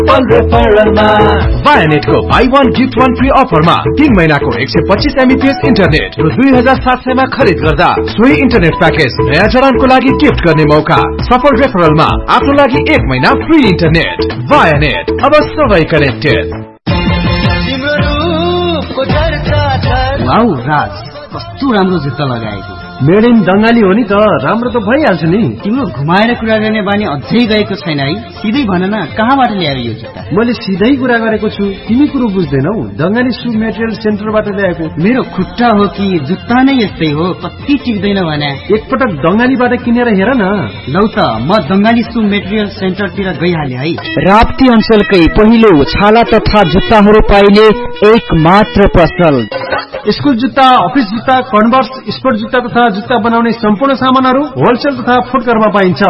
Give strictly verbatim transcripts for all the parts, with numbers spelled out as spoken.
वायानेट को by one gift one free अफरमा तीन महीना को एक सौ पच्चीस एमबीपीएस इंटरनेट र दुई हजार सात सय में खरीद गर्दा सोही इंटरनेट पैकेज नयाँ जडानको लागि गिफ्ट गर्ने मौका। सफल रेफरलमा आफ्नो लागि एक महीना फ्री इंटरनेट। वायानेट, अब सबै कनेक्टेड। वाउ राज, कस्तो राम्रो जुत्ता लगाएको। मेड इन बंगाली हो नि त, राम्रो त भइहाल्छ नि। तिम्रो घुमाएर कुरा गर्ने बानी अझै गएको छैन है। सिधै भन न, कहाँबाट ल्यायो यो जुत्ता? मैले सिधै कुरा गरेको छु, तिमी कुरो बुझ्दैनौ। बंगाली शू मेटेरियल सेन्टरबाट ल्याएको। मेरो खुट्टा हो कि जुत्ता नै यस्तै हो, कति टिक्दैन भने। एकपटक बंगालीबाट किनेर हेर न। लौ त, म बंगाली शू मेटेरियल सेन्टरतिर गइहाले है। राप्ती अञ्चलकै पहिलो छाला तथा जुत्ताहरू पाइने एक मात्र पसल। स्कूल जुत्ता, अफिस जुत्ता, कन्भर्स, स्पोर्ट जुत्ता तथा जुत्ता बनाउने सम्पूर्ण सामानहरू होलसेल तथा फुटकरमा पाइन्छ।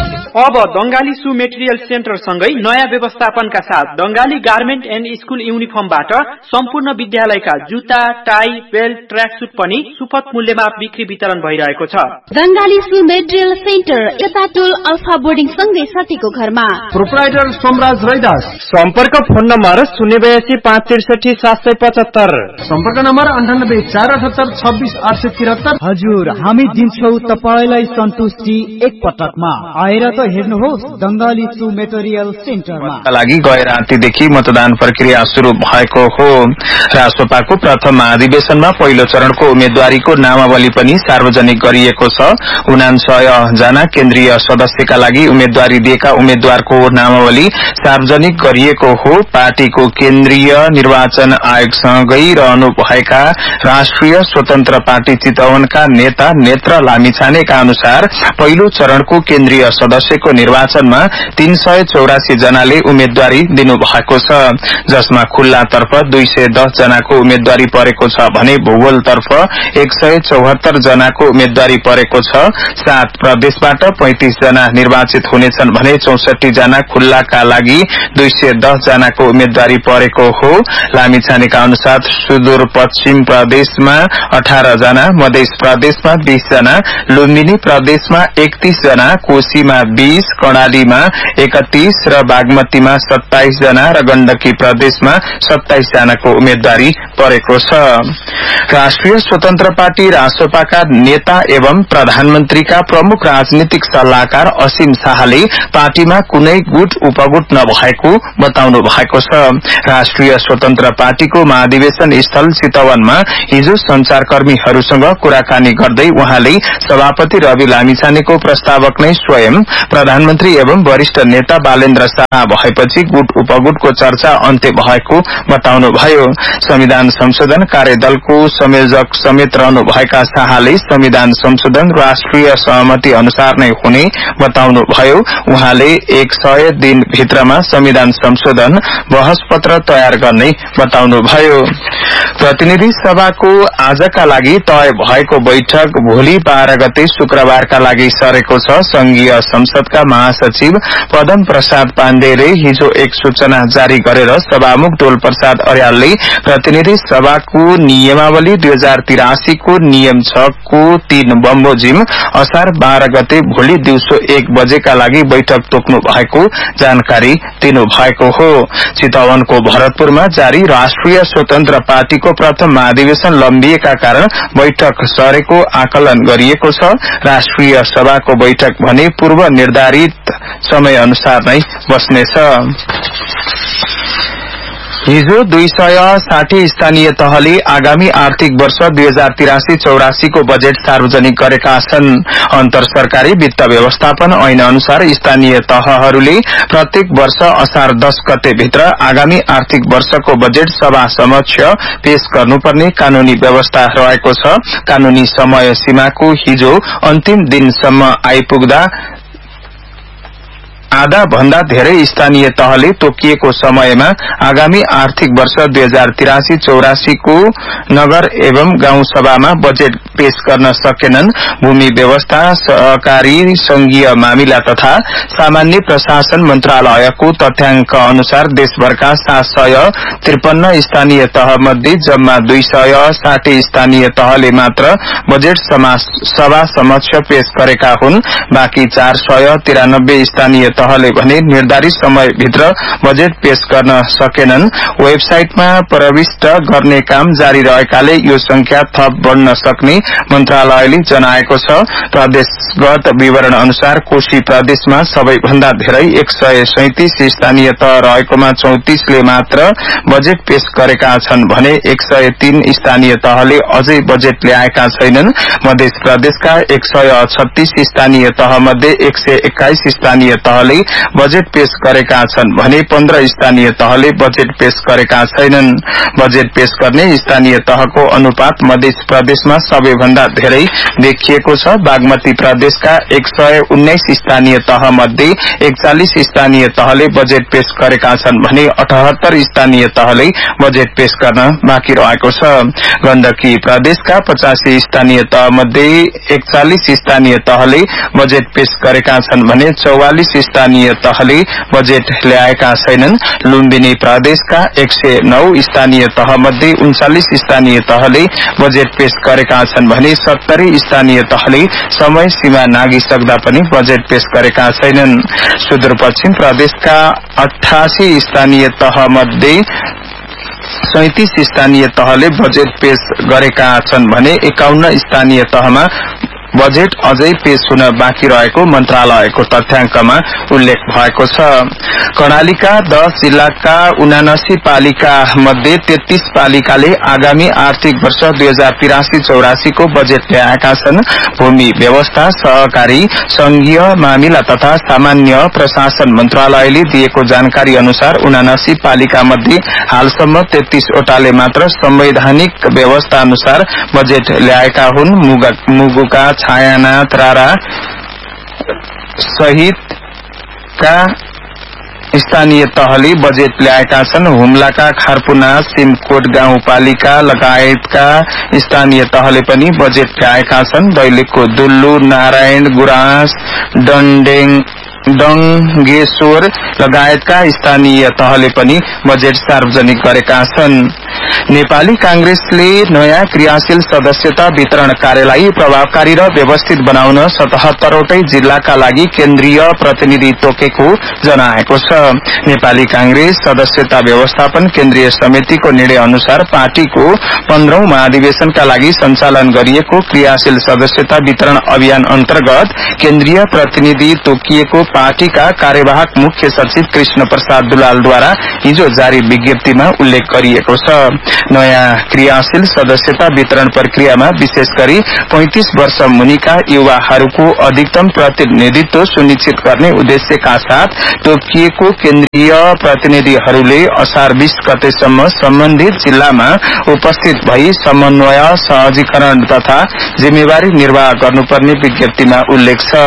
अब बंगाली शू मेटेरियल सेन्टर सँगै नयाँ व्यवस्थापनका साथ बंगाली गार्मेन्ट एन्ड स्कूल युनिफर्मबाट सम्पूर्ण विद्यालयका जुत्ता, टाई, बेल्ट, ट्र्याक सुट पनि सुपथ मूल्यमा बिक्री वितरण भइरहेको छ। बंगाली शू मेटेरियल सेन्टर यता टोल अल्फा बोर्डिङ सँगै सतीको घरमा। प्रोप्राइटर सोमराज रैदास। सम्पर्क फोन नम्बर शून्य बयासी पाँच त्रिसठी सात सय पचहत्तर। सम्पर्क नम्बर अन्ठानब्बे चार अठहत्तर छब्बीस आठ सय तिहत्तर। हजुर, हामी दिन्छौ तपाईलाई सन्तुष्टि एक पटकमा। आएर त हेर्नुहोस् बंगाली शू मेटेरियल सेन्टरमा। लागि गए रातिदेखि मतदान प्रक्रिया शुरू भएको हो। रासोपाको प्रथम महाधिवेशनमा पहिलो चरणको उम्मेद्वारीको नामावली पनि सार्वजनिक गरिएको छ। उनान्सय जना केन्द्रीय सदस्यका लागि उम्मेद्वारी दिएका उम्मेद्वारको नामावली सार्वजनिक गरिएको हो। पार्टीको केन्द्रीय निर्वाचन आयोगसँगै रहनु भएका राष्ट्रिय स्वतन्त्र पार्टी चितवनका नेता नेत्र लामिछानेका अनुसार पहिलो चरणको केन्द्रीय सदस्यको निर्वाचनमा तीन सय चौरासी जनाले उम्मेद्वारी दिनुभएको छ, जसमा खुल्लातर्फ दुई सय दस जनाको उम्मेद्वारी परेको छ भने भूगोलतर्फ एक सय चौहत्तर जनाको उम्मेद्वारी परेको छ। सात प्रदेशबाट पैंतिस जना निर्वाचित हुनेछन् भने चौसठी जना खुल्लाका लागि दुई सय दस जनाको उम्मेद्वारी परेको हो। लामिछानेका अनुसार सुदूरपश्चिम प्रदेशमा अठार जना, मध्य प्रदेशमा बीस जना, लुम्बिनी प्रदेशमा एकतीस जना, कोशीमा बीस, कर्णालीमा एकतीस र बागमतीमा सत्ताइस जना र गण्डकी प्रदेशमा सत्ताइस जनाको उम्मेद्वारी परेको छ। राष्ट्रिय स्वतन्त्र पार्टी रासोपाका नेता एवं प्रधानमन्त्रीका प्रमुख राजनीतिक सल्लाहकार असीम शाहले पार्टीमा कुनै गुट उपगुट नभएको बताउनु भएको छ। राष्ट्रिय स्वतन्त्र पार्टीको महाधिवेशन स्थल चितवनमा हिजो संचारकर्मीहरूसँग कुराकानी गर्दै उहाँले सभापति रवि लामिछानेको प्रस्तावक नै स्वयं प्रधानमन्त्री एवं वरिष्ठ नेता बालेन्द्र शाह भएपछि गुट उपगुटको चर्चा अन्त्य भएको बताउनुभयो। संविधान संशोधन कार्यदलको संयोजक समेत रहनुभएका शाहले संविधान संशोधन राष्ट्रिय सहमति अनुसार नै हुने बताउनुभयो। उहाँले एक सय दिन भित्रमा संविधान संशोधन बहस पत्र तयार गर्ने बताउनुभयो। प्रतिनिधि सभाको आजका लागि तय भएको बैठक भोलि बाह्र गते शुक्रबारका लागि सरेको छ। संघीय संसदका महासचिव पदम प्रसाद पाण्डेले हिजो एक सूचना जारी गरेर सभामुख डोल प्रसाद अर्यालले प्रतिनिधि सभाको नियमावली दुई हजार तिरासी को नियम छ को तीन बमोजिम असार बाह्र गते भोलि दिउँसो एक बजेका लागि बैठक तोक्नु भएको जानकारी दिनुभएको हो। चितवनको भरतपुरमा जारी राष्ट्रिय स्वतन्त्र पार्टीको प्रथम महाधिवेशन लम्बिएका कारण बैठक सरेको आकलन गरिएको छ। राष्ट्रिय सभाको बैठक भने पूर्व निर्धारित समय अनुसार नै बस्नेछ। हिजो दुई सय साठी स्थानीय तहले आगामी आर्थिक वर्ष दुई हजार तिरासी चौरासी को बजेट सार्वजनिक गरेका छन्। अन्तर सरकारी वित्त व्यवस्थापन ऐन अनुसार स्थानीय तहहरूले प्रत्येक वर्ष असार दस गते भित्र आगामी आर्थिक वर्षको बजेट सभा समक्ष पेश गर्नुपर्ने कानूनी व्यवस्था रहेको छ। कानूनी समय सीमाको हिजो अन्तिम दिनसम्म आइपुग्दा आधा भन्दा धेरै स्थानीय तहले तोकिएको समयमा आगामी आर्थिक वर्ष दुई हजार तिरासी चौरासी को नगर एवं गाउँ सभामा बजेट पेश गर्न सकेनन्। भूमि व्यवस्था, सहकारी संघीय मामिला तथा सामान्य प्रशासन मन्त्रालयको तथ्याङ्क अनुसार देशभरका सात सय त्रिपन्न स्थानीय तह मध्ये जम्मा दुई सय साठी स्थानीय तहले मात्र बजेट सभा समक्ष पेश गरेका हुन्। बाँकी चार सय तिरानब्बे स्थानीय तहले भने निर्धारित समयभित्र बजेट पेश गर्न सकेनन्। वेबसाइटमा प्रविष्ट गर्ने काम जारी रहेकाले यो संख्या थप बढ्न सक्ने मन्त्रालयले जनाएको छ। प्रदेशगत विवरण अनुसार कोशी प्रदेशमा सबैभन्दा धेरै एक सय सैंतीस स्थानीय तह रहेकोमा चौतिसले मात्र बजेट पेश गरेका छन् भने एक सय तीन स्थानीय तहले अझै बजेट ल्याएका छैनन्। मध्य प्रदेशका एक सय छत्तीस स्थानीय तह मध्ये एक सय एक्काइस स्थानीय तहले बजेट पेश गरेका छन् भने पन्ध्र स्थानीय तहले बजेट पेश गरेका छैनन्। बजेट पेश गर्ने स्थानीय तहको अनुपात मध्य प्रदेशमा सबैभन्दा धेरै देखिएको छ। बागमती प्रदेशका एक सय उन्नाइस स्थानीय तह मध्ये एकचालिस स्थानीय तहले बजेट पेश गरेका छन् भने अठहत्तर स्थानीय तहले बजेट पेश गर्न बाँकी रहेको छ। गण्डकी प्रदेशका पचासी स्थानीय तह मध्ये एकचालिस स्थानीय तहले बजेट पेश गरेका छन् भने चौवालिस स्थानीय तहले बजेट ल्याएका छैनन्। लुम्बिनी प्रदेशका एक सय नौ स्थानीय तह मध्ये उन्चालिस स्थानीय तहले बजेट पेश गरेका छन् भने सत्तरी स्थानीय तहले समय सीमा नागिसक्दा पनि बजेट पेश गरेका छैनन्। सुदूरपश्चिम प्रदेशका अठासी स्थानीय तह मध्ये सैंतीस स्थानीय तहले बजेट पेश गरेका छन् भने एकाउन्न स्थानीय तहमा बजेट अझै पेश हुन बाँकी रहेको मन्त्रालयको तथ्याङ्कमा उल्लेख भएको छ। कर्णालीका दस जिल्लाका उनासी पालिका मध्ये तेत्तीस पालिकाले आगामी आर्थिक वर्ष दुई हजार तिरासी चौरासी को बजेट ल्याएका छन्। भूमि व्यवस्था, सहकारी, संघीय मामिला तथा सामान्य प्रशासन मन्त्रालयले दिएको जानकारी अनुसार उनासी पालिका मध्ये हालसम्म तेत्तीस वटाले मात्र संवैधानिक व्यवस्था अनुसार बजेट ल्याएका हुन्। मुगुका छायानाथ रारा सहितका स्थानीय तहले बजेट ल्याएका छन्। हुम्लाका खारपुना, सिमकोट गाउँपालिका लगायतका स्थानीय तहले पनि बजेट ल्याएका छन्। दैलेखको दुल्लु, नारायण, गुराँस, डन्डेङ, डंगेश्वर लगायतका स्थानीय तहले पनि बजेट सार्वजनिक गरेका छन्। नेपाली कांग्रेसले नयाँ क्रियाशील सदस्यता वितरण कार्यलाई प्रभावकारी र व्यवस्थित बनाउन सतहत्तरवटै जिल्लाका लागि केन्द्रीय प्रतिनिधि तोकेको जनाएको छ। नेपाली कांग्रेस सदस्यता व्यवस्थापन केन्द्रीय समितिको निर्णय अनुसार पार्टीको पन्ध्रौं महाधिवेशनका लागि सञ्चालन गरिएको क्रियाशील सदस्यता वितरण अभियान अन्तर्गत केन्द्रीय प्रतिनिधि तोकिएको पार्टीका कार्यवाहक मुख्य सचिव कृष्ण प्रसाद दुलालद्वारा हिजो जारी विज्ञप्तिमा उल्लेख गरिएको छ। नयाँ क्रियाशील सदस्यता वितरण प्रक्रियामा विशेष गरी पैंतीस वर्ष मुनिका युवाहरूको अधिकतम प्रतिनिधित्व सुनिश्चित गर्ने उद्देश्यका साथ तोकिएको केन्द्रीय प्रतिनिधिहरूले असार बीस गतेसम्म सम्बन्धित जिल्लामा उपस्थित भई समन्वय, सहजीकरण तथा जिम्मेवारी निर्वाह गर्नुपर्ने विज्ञप्तिमा उल्लेख छ।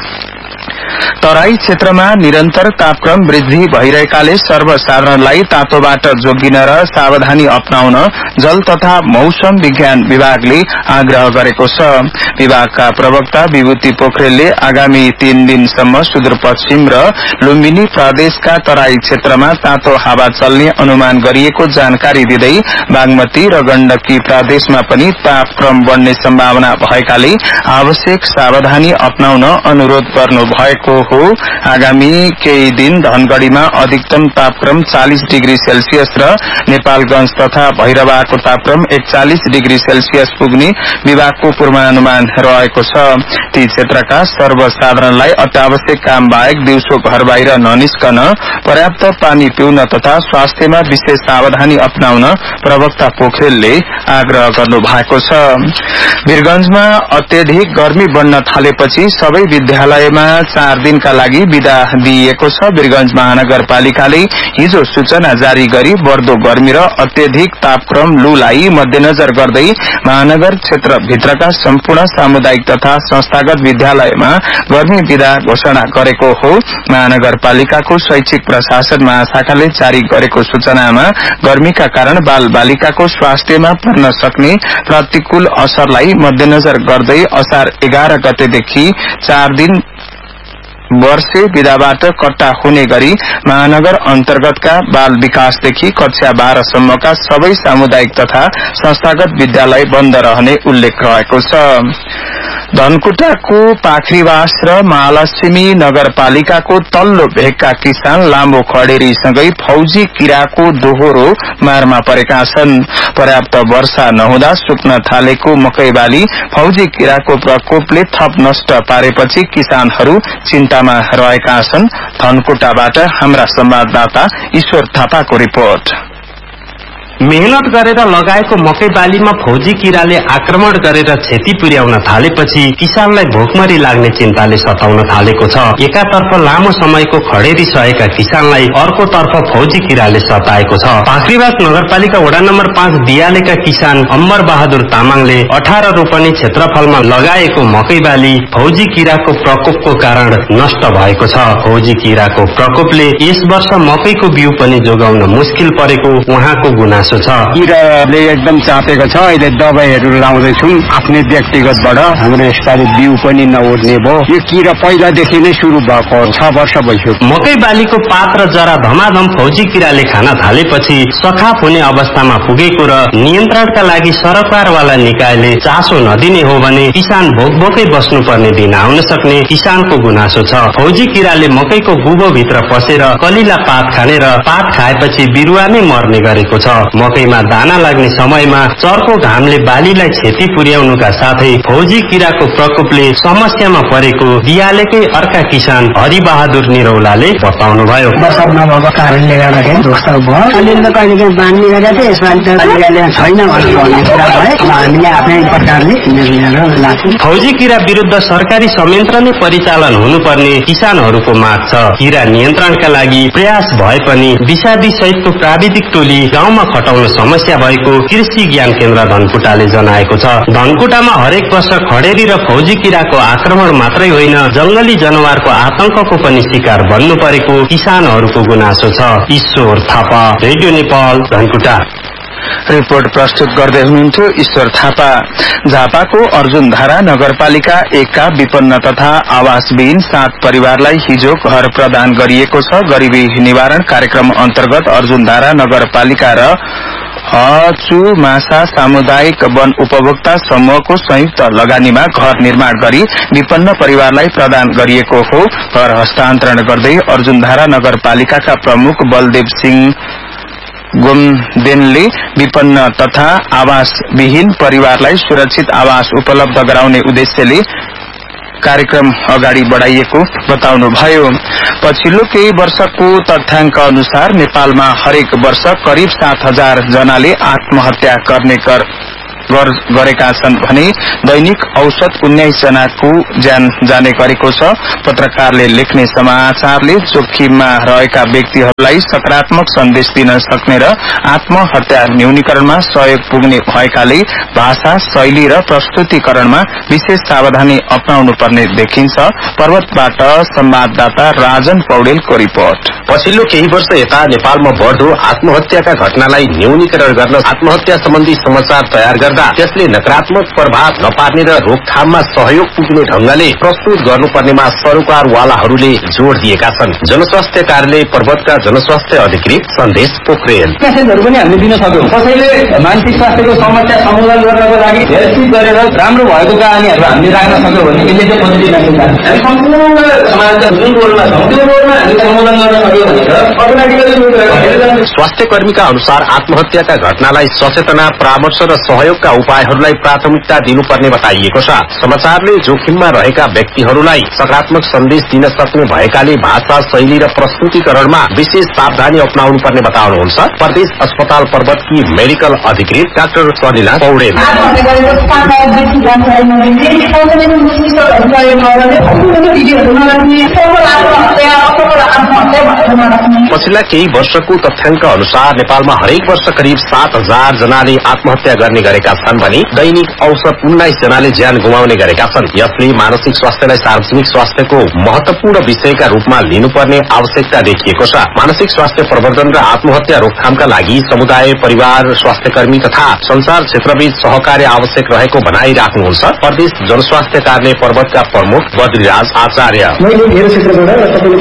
तराई क्षेत्रमा निरन्तर तापक्रम वृद्धि भइरहेकाले सर्वसाधारणलाई तातोबाट जोगिन र सावधानी अपनाउन जल तथा मौसम विज्ञान विभागले आग्रह गरेको छ। विभागका प्रवक्ता विभूति पोखरेलले आगामी तीन दिनसम्म सुदूरपश्चिम र लुम्बिनी प्रदेशका तराई क्षेत्रमा तातो हावा चल्ने अनुमान गरिएको जानकारी दिँदै बागमती र गण्डकी प्रदेशमा पनि तापक्रम बढ्ने सम्भावना भएकाले आवश्यक सावधानी अपनाउन अनुरोध गर्नु भएको हो। आगामी केही दिन धनगढ़ीमा अधिकतम तापक्रम चालीस डिग्री सेल्सियस र नेपालगंज तथा भैरवाको तापक्रम एकचालीस डिग्री सेल्सियस पुग्ने विभागको पूर्वानुमान रहेको छ। ती क्षेत्रका सर्वसाधारणलाई अत्यावश्यक काम बाहेक दिउँसो घर बाहिर ननिस्कन, पर्याप्त पानी पिउन तथा स्वास्थ्यमा विशेष सावधानी अपनाउन प्रवक्ता पोखरेलले आग्रह गर्नु भएको छ। वीरगंजमा अत्यधिक गर्मी बढ्न थालेपछि सबै विद्यालयमा चार दिनका लागि विदा दिइएको छ। वीरगंज महानगरपालिकाले हिजो सूचना जारी गरी बढ्दो गर्मी र अत्यधिक तापक्रम लूलाई मध्यनजर गर्दै महानगर क्षेत्र भित्रका सम्पूर्ण सामुदायिक तथा संस्थागत विद्यालयमा गर्मी विदा घोषणा गरेको हो। महानगरपालिकाको शैक्षिक प्रशासन महाशाखाले जारी गरेको सूचनामा गर्मीका कारण बाल बालिकाको स्वास्थ्यमा पर्न सक्ने प्रतिकूल असरलाई मध्यनजर गर्दै असार एघार गतेदेखि चार दिन वर्षे विधाबाट कट्टा हुने गरी महानगर अन्तर्गतका बाल विकासदेखि कक्षा बाह्र सम्मका सबै सामुदायिक तथा संस्थागत विद्यालय बन्द रहने उल्लेख रहेको छ। धनकुटाको पाखरीवास र महालक्ष्मी नगरपालिकाको तल्लो भेगका किसान लामो खडेरीसँगै फौजी किराको दोहोरो मारमा परेका छन्। पर्याप्त वर्षा नहुँदा सुक्न थालेको मकै बाली फौजी किराको प्रकोपले थप नष्ट पारेपछि किसानहरू चिन्तामा रहेका छन्। धनकुटाबाट हाम्रा संवाददाता ईश्वर थापाको रिपोर्ट। मेहनत गरेर लगाएको मकै बालीमा फौजी किराले आक्रमण गरेर क्षति पुर्याउन थालेपछि किसानलाई भोकमरी लाग्ने चिन्ताले सताउन थालेको छ। एकातर्फ लामो समयको खडेरी सहेका किसानलाई अर्कोतर्फ फौजी किराले सताएको छ। पाखरीवास नगरपालिका वडा नम्बर पाँच दियालेका किसान अम्बर बहादुर तामाङले अठार रोपनी क्षेत्रफलमा लगाएको मकै बाली फौजी किराको प्रकोपको कारण नष्ट भएको छ। फौजी किराको प्रकोपले यस वर्ष मकैको बिउ पनि जोगाउन मुस्किल परेको उहाँको गुनासो छ। किराले एकदम चापेको छ। अहिले दबाईहरू लाउँदैछौँ आफ्नै व्यक्तिगतबाट। हाम्रो यसपालि बिउ पनि नउठ्ने भयो। यो किरा पहिलादेखि नै सुरु भएको छ वर्ष भइसक्यो। मकै बालीको पात र जरा धमाधम फौजी किराले खान थालेपछि सखाप हुने अवस्थामा पुगेको र नियन्त्रणका लागि सरकारवाला निकायले चासो नदिने हो भने किसान भोकभोकै बस्नुपर्ने दिन आउन सक्ने किसानको गुनासो छ। फौजी किराले मकैको गुबो भित्र पसेर कलिला पात खाने र पात खाएपछि बिरुवा नै मर्ने गरेको छ। मकैमा दाना लाग्ने समयमा चर्को घामले बालीलाई क्षति पुर्याउनुका साथै फौजी किराको प्रकोपले समस्यामा परेको दियालेकै अर्का किसान हरिबहादुर निरौलाले बताउनुभयो। वर्षा नभएको कारणले गर्दाखेरि ध्वस्त भयो। अलिअलि कहिले काहीँ बाँध्ने गरेका थिए। यसपालि त छैन भन्ने कुरा भयो। हामीले आफ्नै प्रकारले निर्णय लाग्छौँ। फौजी किरा विरुद्ध सरकारी संयन्त्र नै परिचालन हुनुपर्ने किसानहरूको माग छ। किरा नियन्त्रणका लागि प्रयास भए पनि विषादी सहितको प्राविधिक टोली गाउँमा खटाउन समस्या भएको कृषि ज्ञान केन्द्र धनकुटाले जनाएको छ। धनकुटामा हरेक वर्ष खडेरी र फौजी किराको आक्रमण मात्रै होइन जंगली जनावरको आतंकको पनि शिकार बन्नु परेको किसानहरूको गुनासो छ। ईश्वर थापा, रेडियो नेपाल, धनकुटा। रिपोर्ट प्रस्तुत गर्दै हुनुहुन्थ्यो ईश्वर थापा। झापाको अर्जुनधारा नगरपालिका एकका विपन्न तथा आवासविहीन सात परिवारलाई हिजो घर प्रदान गरिएको छ। गरीबी निवारण कार्यक्रम अन्तर्गत अर्जुनधारा नगरपालिका र हचुमासा सामुदायिक वन उपभोक्ता समूहको संयुक्त लगानीमा घर निर्माण गरी विपन्न परिवारलाई प्रदान गरिएको हो। घर हस्तान्तरण गर्दै अर्जुनधारा नगरपालिकाका प्रमुख बलदेव सिंह गोमदेनले विपन्न तथा आवासविहीन परिवारलाई सुरक्षित आवास उपलब्ध गराउने उद्देश्यले कार्यक्रम अगाडि बढ़ाइएको बताउनुभयो। पछिल्लो केही वर्षको तथ्याङ्क अनुसार नेपालमा हरेक वर्ष करिब सात हजार जनाले आत्महत्या गर्ने कर गरेका छन् भने दैनिक औसत उन्नाइस जनाको ज्यान जाने गरेको छ। पत्रकारले लेख्ने समाचारले जोखिममा रहेका व्यक्तिहरूलाई सकारात्मक सन्देश दिन सक्ने र आत्महत्या न्यूनीकरणमा सहयोग पुग्ने भएकाले भाषा शैली र प्रस्तुतिकरणमा विशेष सावधानी अपनाउनु पर्ने देखिन्छ। पर्वतबाट संवाददाता राजन पौडेलको रिपोर्ट। पछिल्लो केही वर्ष यता नेपालमा बढ़दो आत्महत्याका घटनालाई न्यूनीकरण गर्न आत्महत्या सम्बन्धी समाचार तयार गर्दा त्यसले नकारात्मक प्रभाव नपार्ने र रोकथाममा सहयोग पुग्ने ढंगले प्रस्तुत गर्नुपर्नेमा सरकारवालाहरूले जोड़ दिएका छन्। जनस्वास्थ्य कार्यालय पर्वतका जनस्वास्थ्य अधिकृत सन्देश पोखरेल पेसेन्टहरु पनि हामीले दिन सक्यौं। कसैले मानसिक स्वास्थ्यको समस्या सम्बोधन गर्नको लागि हेल्थ गरेर राम्रो भएको कहानीहरु हामीले राख्न सक्यौं भने यसले चाहिँ पोजिटिभ मेसेज छ। हामी सम्पूर्ण समाजका जुन रोलमा छौं त्यो रोलमा हामीले सम्बोधन गर्न सक्यौं भने अटोमेटिकली स्वास्थ्य कर्मीका अनुसार आत्महत्याका घटनालाई सचेतना, परामर्श र सहयोगका उपायहरूलाई प्राथमिकता दिनुपर्ने बताइएको छ। समाचारले जोखिममा रहेका व्यक्तिहरूलाई सकारात्मक सन्देश दिन सक्ने भएकाले भाषा शैली र प्रस्तुतिकरणमा विशेष सावधानी अपनाउनु पर्ने बताउनुहुन्छ प्रदेश अस्पताल पर्वतकी मेडिकल अधिकृत डाक्टर सलिला पौडेल। पछिल्ला केही वर्षको तथ्याङ्क अनुसार नेपालमा हरेक वर्ष करिब सात हजार जनाले आत्महत्या गर्ने गरेका छन् भने दैनिक औसत उन्नाइस जनाले ज्यान गुमाउने गरेका छन्। यसले मानसिक स्वास्थ्यलाई सार्वजनिक स्वास्थ्यको महत्वपूर्ण विषयका रूपमा लिनुपर्ने आवश्यकता देखिएको छ। मानसिक स्वास्थ्य प्रवर्धन र आत्महत्या रोकथामका लागि समुदाय, परिवार, स्वास्थ्यकर्मी तथा संचार क्षेत्रबीच सहकार्य आवश्यक रहेको भनाइराख्नुहुन्छ प्रदेश जनस्वास्थ्य कार्यालय पर्वतका प्रमुख बद्रीराज आचार्य। मैले धेरै क्षेत्रबाट तपाईँले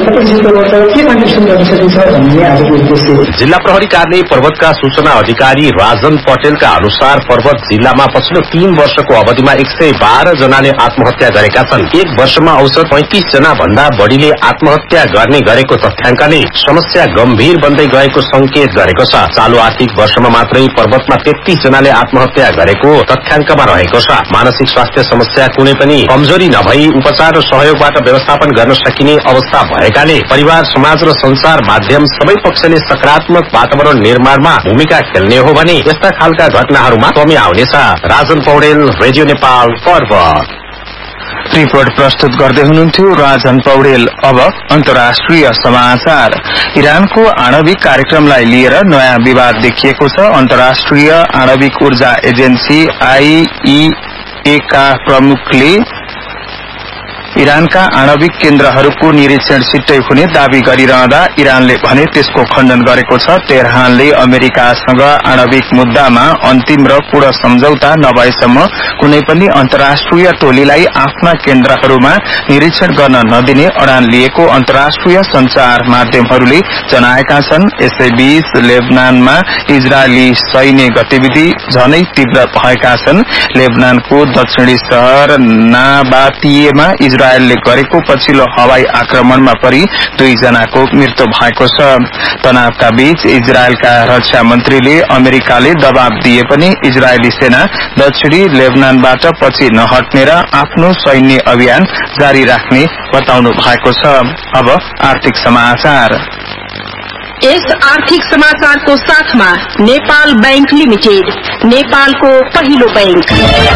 गर्नुपर्छ, के कन्डिसन गर्न सकिन्छ भन्ने आजको उद्देश्य। जिल्ला प्रहरी कार्यालय पर्वतका सूचना अधिकारी राजन पटेलका अनुसार पर्वत जिल्लामा पछिल्लो तीन वर्षको अवधिमा एक सय बाह्र जनाले आत्महत्या गरेका छन्। एक वर्षमा औसत पैंतिस जना भन्दा बढ़ीले आत्महत्या गर्ने गरेको तथ्याङ्कले समस्या गम्भीर बन्दै गएको संकेत गरेको छ। चालू आर्थिक वर्षमा मात्रै पर्वतमा तेत्तीस जनाले आत्महत्या गरेको तथ्याङ्कमा रहेको छ। मानसिक स्वास्थ्य समस्या कुनै पनि कमजोरी नभई उपचार र सहयोगबाट व्यवस्थापन गर्न सकिने अवस्था भएकाले परिवार, समाज र संचार माध्यम सबै पक्षले सकारात्मक वातावरण निर्माणमा भूमिका खेल्ने हो भने यस्ता खालका घटनाहरूमा कमी आउनेछ। राजन पौडेल, रेडियो नेपाल, पर्वत। रिपोर्ट प्रस्तुत गर्दै हुनुहुन्थ्यो राजन पौडेल। अब अन्तर्राष्ट्रिय समाचार। इरानको आणविक कार्यक्रमलाई लिएर नयाँ विवाद देखिएको छ। अन्तर्राष्ट्रिय आणविक ऊर्जा एजेन्सी आईईए का प्रमुखले इरानका आणविक केन्द्रहरूको निरीक्षण छिट्टै हुने दावी गरिरहँदा इरानले भने त्यसको खण्डन गरेको छ। तेहरानले अमेरिकासँग आणविक मुद्दामा अन्तिम र पूर्ण सम्झौता नभएसम्म कुनै पनि अन्तर्राष्ट्रिय टोलीलाई आफ्ना केन्द्रहरूमा निरीक्षण गर्न नदिने अडान लिएको अन्तर्राष्ट्रिय संचार माध्यमहरूले जनाएका छन्। यसैबीच लेबनानमा इजरायली सैन्य गतिविधि झनै तीव्र भएका छन्। लेबनानको दक्षिणी शहर नाबातिएमा इजरायलले गरेको पछिल्लो हवाई आक्रमणमा परि दुई जनाको मृत्यु भएको छ। तनावका बीच इजरायलका रक्षा मन्त्रीले अमेरिकाले दबाव दिए पनि इजरायली सेना दक्षिणी लेबनानबाट पछि नहट्ने र आफ्नो सैन्य अभियान जारी राख्ने बताउनु भएको छ। अब आर्थिक समाचार। यस आर्थिक समाचारको साथमा नेपाल बैंक लिमिटेड, नेपालको पहिलो बैंक।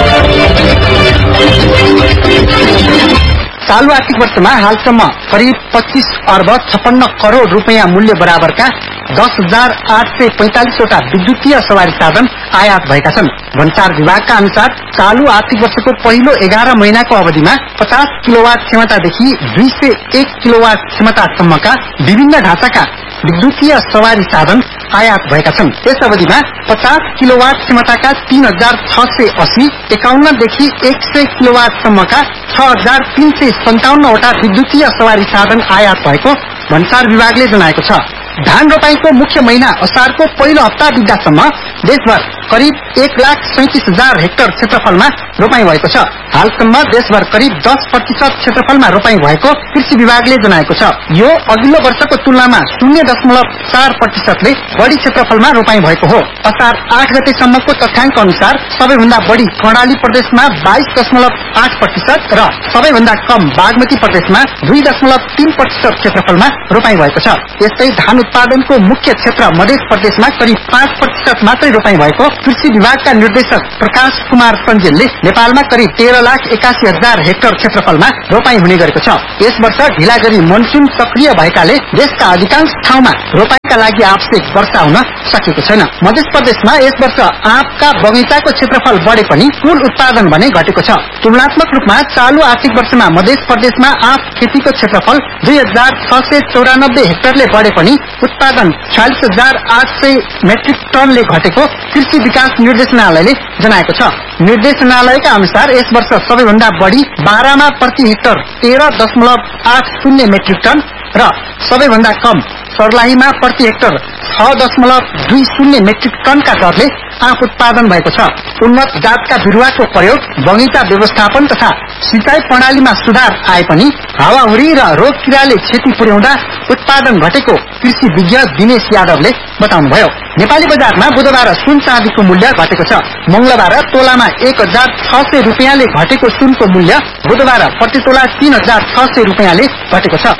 चालू आर्थिक वर्षमा हालसम्म करिब पच्चीस अर्ब छप्पन्न करोड़ रूपियाँ मूल्य बराबरका दस हजार आठ सय पैंतालिसवटा विद्युतीय सवारी साधन आयात भएका छन्। भन्सार विभागका अनुसार चालू आर्थिक वर्षको पहिलो एघार महिनाको अवधिमा पचास किलोवाट क्षमतादेखि दुई सय एक किलोवाट क्षमतासम्मका विभिन्न ढाँचाका विद्युतीय सवारी साधन आयात भएका छन्। यस अवधिमा पचास किलोवाट क्षमताका तीन हजार छ सय अस्सी, एकाउन्नदेखि एक सय किलोवाटसम्मका छ हजार तीन सय सन्ताउन्नवटा विद्युतीय सवारी साधन आयात भएको भन्सार विभागले जनाएको छ। धान रोपाईको मुख्य महिना असारको पहिलो हप्ता बित्दासम्म देशभर करिब एक लाख सैंतिस हजार हेक्टर क्षेत्रफलमा रोपाई भएको छ। हालसम्म देशभर करिब दस प्रतिशत क्षेत्रफलमा रोपाई भएको कृषि विभागले जनाएको छ। यो अघिल्लो वर्षको तुलनामा शून्य दशमलव चार प्रतिशतले बढ़ी क्षेत्रफलमा रोपाई भएको हो। असार आठ गतेसम्मको तथ्याङ्क अनुसार सबैभन्दा बढ़ी कर्णाली प्रदेशमा बाइस दशमलव आठ प्रतिशत र सबैभन्दा कम बागमती प्रदेशमा दुई दशमलव तीन प्रतिशत क्षेत्रफलमा रोपाई भएको छ। यस्तै धान उत्पादनको मुख्य क्षेत्र मध्य प्रदेशमा करिब पाँच प्रतिशत मात्रै रोपाई भएको कृषि विभागका निर्देशक प्रकाश कुमार सञ्जेलले नेपालमा करिब तेह्र लाख एकासी हजार हेक्टर क्षेत्रफलमा रोपाई हुने गरेको छ। यस वर्ष ढिला गरी मनसुन सक्रिय भएकाले देशका अधिकांश ठाउँमा रोपाईका लागि आवश्यक वर्षा हुन सकेको छैन। मध्य प्रदेशमा यस वर्ष आँपका बगैँचाको क्षेत्रफल बढे पनि कुल उत्पादन भने घटेको छ। तुलनात्मक रूपमा चालू आर्थिक वर्षमा मध्य प्रदेशमा आँप खेतीको क्षेत्रफल दुई हजार छ सय चौरानब्बे हेक्टरले बढे पनि उत्पादन चालिस हजार आठ सय मेट्रिक टनले घटेको कृषि विकास निर्देशनालयले जनाएको छ। निर्देशनालयका अनुसार यस वर्ष सबैभन्दा बढ़ी बाह्रमा प्रति हेक्टर तेह्र दशमलव आठ शून्य मेट्रिक टन र सबैभन्दा कम सर्लाहीमा प्रति हेक्टर छ दशमलव दुई शून्य मेट्रिक टनका दरले आँप उत्पादन भएको छ। उन्नत जातका बिरुवाको प्रयोग, बगैँचा व्यवस्थापन तथा सिंचाई प्रणालीमा सुधार आए पनि हावाहुरी र रोग किराले क्षति पुर्याउँदा उत्पादन घटेको कृषि विज्ञ दिनेश यादवले बताउनुभयो। नेपाली बजारमा बुधबार सुन चाँदीको मूल्य घटेको छ। मंगलबार तोलामा एक हजार छ सय रूपियाँले घटेको सुनको मूल्य बुधबार प्रति तोला तीन हजार छ सय रूपियाँले घटेको छ।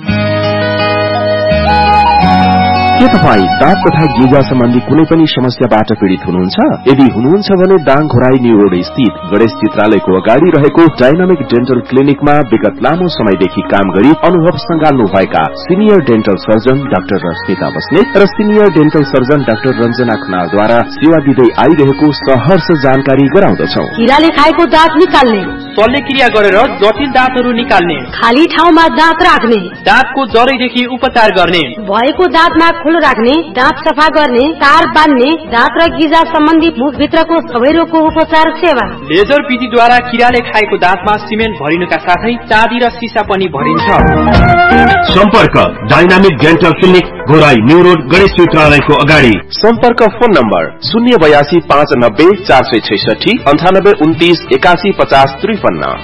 के तपाईँ दाँत तथा गिजा सम्बन्धी कुनै पनि समस्याबाट पीड़ित हुनुहुन्छ? यदि हुनुहुन्छ भने दाङ घोराई न्यू रोड स्थित गणेश चित्रालयको अगाडि रहेको डायनामिक डेन्टल क्लिनिकमा विगत लामो समयदेखि काम गरी अनुभव संगाल्नु भएका senior dental surgeon doctor Rashmita Basnet र senior dental surgeon doctor Ranjana खनालद्वारा सेवा दिँदै आइरहेको सहर्ष जानकारी गराउँदछौ। कीराले खाएको दाँत निकाल्ने, शल्यक्रिया गरेर जटिल दाँतहरू निकाल्ने, खाली ठाउँमा दाँत राख्ने, दाँतको जरैदेखि उपचार गर्ने, भएको दाँतमा खोलो राख्ने, दाँत सफा गर्ने, तार बान्ने, दाँत र गिजा सम्बन्धी मुखभित्रको सबै रोगको उपचार सेवा। लेजर विधिद्वारा किराले खाएको दाँतमा सिमेन्ट भरिनुका साथै चाँदी र सिसा पनि भरिन्छ। सम्पर्क dynamic dental clinic, Ghorahi new road, Ganesh चित्रालयको अगाडि। सम्पर्क फोन नम्बर शून्य बयासी पाँच नब्बे चार सय छैसठी अन्ठानब्बे उन्तिस एकासी पचास त्रिपन्न।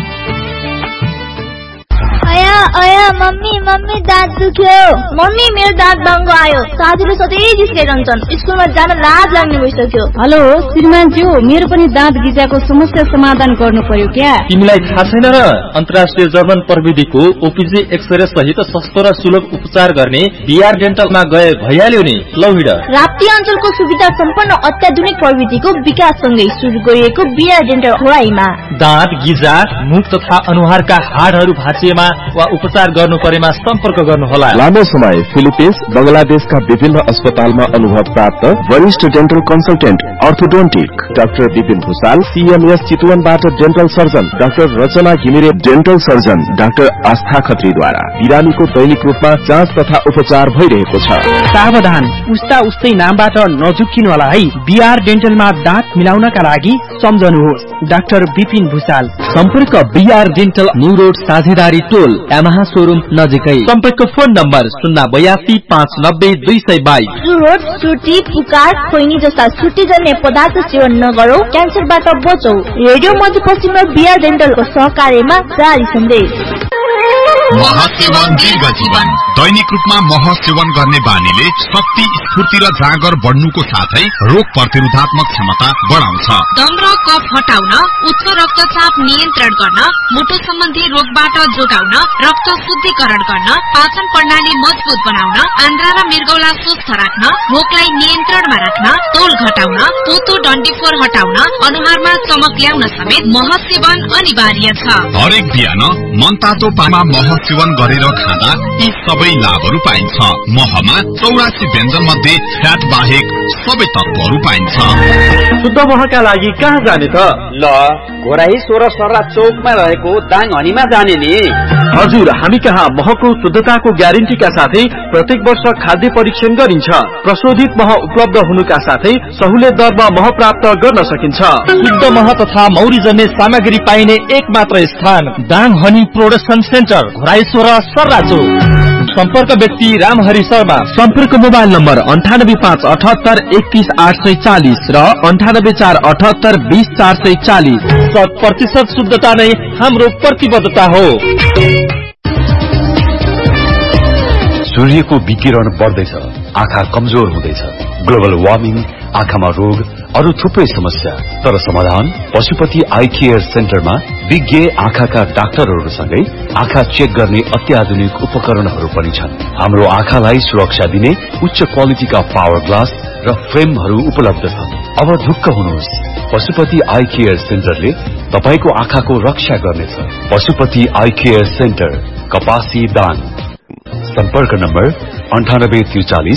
अया अया मम्मी मम्मी दाँत दुख्यो। मम्मी मेरो दाँत दङ्गो आयो। साथीले सधैँ जिस्काइरहन्छन्। स्कुलमा जान लाज लाग्ने भइसक्यो। हेलो श्रीमान ज्यू, मेरो पनि दाँत गिजाको समस्या समाधान गर्नु पर्यो क्या? तिमीलाई थाहा छैन र? अन्तर्राष्ट्रिय जर्मन प्रविधिको ओपीजी एक्सरे सहित सस्तो र सुलभ उपचार गर्ने बीआर डेन्टलमा गए भइहाल्यो नि। लौ हिँड। राप्ती अञ्चलको सुविधा सम्पन्न अत्याधुनिक प्रविधिको विकाससँगै सुरु गरिएको बीआर डेन्टल घोराईमा दाँत गिजा, मुख तथा अनुहारका हाडहरू भाँचिएमा वा उपचार गर्नु परेमा सम्पर्क गर्नुहोला। लामो समय फिलिपिन्स, बंगलादेशका विभिन्न अस्पतालमा अनुभव प्राप्त वरिष्ठ dental consultant orthodontic doctor Vipin Bhusal, CMS चितवनबाट dental surgeon doctor रचना घिमिरे, डेन्टल सर्जन डाक्टर आस्था खत्रीद्वारा बिरामीको दैनिक रूपमा जाँच तथा उपचार भइरहेको छ। सावधान, उस्ता उस्तै नामबाट नझुक्किनु होला है। बीआर डेन्टलमा दाँत मिलाउनका लागि सम्झनुहोस् डाक्टर विपिन भूषाल। सम्पर्क बीआर डेन्टल, न्यू रोड, साझेदारी टोल, यामाहा शोरूम नजिकै। सम्पर्क फोन नम्बर शून्य बयासी पाँच नब्बे दुई सय बाइस। चुरोट, चुटी, पुकार, खोइनी जस्ता चुटी जन्ने पदार्थ सेवन नगरौ, क्यान्सरबाट बचौ। रेडियो मध्यपश्चिम र बीआर डेन्टलको सहकार्यमा जारी सन्देश। महसेवन दीर्घ जीवन। दैनिक रूपमा मह सेवन गर्ने बानीले शक्ति, स्फूर्ति र जाँगर बढ्नुको साथै रोग प्रतिरोधात्मक क्षमता बढाउँछ। दम र कफ हटाउन, उच्च रक्तचाप नियन्त्रण गर्न, मुटु सम्बन्धी रोगबाट जोगाउन, रक्त शुद्धिकरण गर्न, पाचन प्रणाली मजबुत बनाउन, आन्द्रा र मृगौला स्वस्थ राख्न, भोकलाई नियन्त्रणमा राख्न, तौल घटाउन, पोतो डन्डीफोर हटाउन, अनुहारमा चमक ल्याउन समेत मह सेवन अनिवार्य छ। हरेक बिहान मनतातो पानीमा मह सेवन गरेर खाँदा यी सबै लाभहरू पाइन्छ। महमा चौरासी व्यञ्जन मध्ये फ्याट बाहेक सबै तत्वहरू पाइन्छ। शुद्ध महका लागि कहाँ जाने त? ल घोराई सोह्र सर्रा चौकमा रहेको दाङ हनीमा जाने नि। हजुर, हामी कहाँ महको शुद्धताको ग्यारेन्टीका साथै प्रत्येक वर्ष खाद्य परीक्षण गरिन्छ। प्रशोधित मह उपलब्ध हुनुका साथै सहुलियत दरमा मह प्राप्त गर्न सकिन्छ। शुद्ध मह तथा मौरी जन्ने सामग्री पाइने एक मात्र स्थान Dang honey production centre, Ghorahi सोह्र सर्रा चौक। सम्पर्क व्यक्ति रामहरि शर्मा। सम्पर्क मोबाइल नम्बर अन्ठानब्बे पाँच अठहत्तर एकतीस आठ सय चालिस र अन्ठानब्बे चार अठहत्तर बीस चार सय चालिस। शत प्रतिशत शुद्धता नै हाम्रो प्रतिबद्धता हो। सूर्यको विकिरण बढ्दैछ, आँखा कमजोर हुँदैछ, ग्लोबल वार्मिङ, आँखामा रोग, अरू थुप्रै समस्या। तर समाधान पशुपति आई केयर सेन्टरमा विज्ञ आँखाका डाक्टरहरूसँगै आँखा चेक गर्ने अत्याधुनिक उपकरणहरू पनि छन्। हाम्रो आँखालाई सुरक्षा दिने उच्च क्वालिटीका पावर ग्लास र फ्रेमहरू उपलब्ध छन्। अब ढुक्क हुनुहोस्, पशुपति आई केयर सेन्टरले तपाईको आँखाको रक्षा गर्नेछ। पशुपति आई केयर सेन्टर, कपासी दाङ। सम्पर्क नम्बर अन्ठानब्बे त्रिचालिस